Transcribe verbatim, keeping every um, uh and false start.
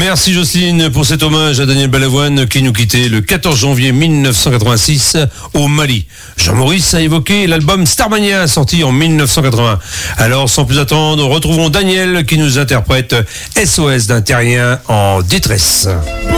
Merci Jocelyne pour cet hommage à Daniel Balavoine qui nous quittait le quatorze janvier mille neuf cent quatre-vingt-six au Mali. Jean-Maurice a évoqué l'album Starmania sorti en mille neuf cent quatre-vingts. Alors sans plus attendre, retrouvons Daniel qui nous interprète S O S d'un terrien en détresse.